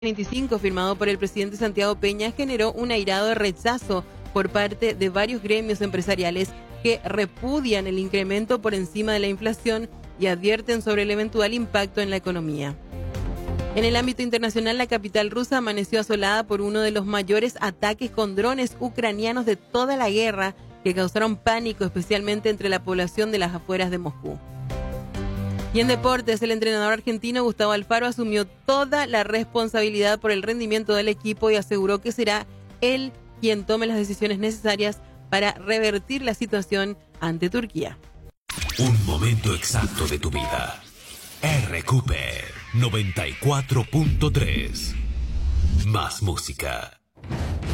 25 firmado por el presidente Santiago Peña generó un airado rechazo por parte de varios gremios empresariales que repudian el incremento por encima de la inflación y advierten sobre el eventual impacto en la economía. En el ámbito internacional, la capital rusa amaneció asolada por uno de los mayores ataques con drones ucranianos de toda la guerra que causaron pánico especialmente entre la población de las afueras de Moscú. Y en deportes, el entrenador argentino Gustavo Alfaro asumió toda la responsabilidad por el rendimiento del equipo y aseguró que será él quien tome las decisiones necesarias para revertir la situación ante Turquía. Un momento exacto de tu vida. RQP 94.3. Más música.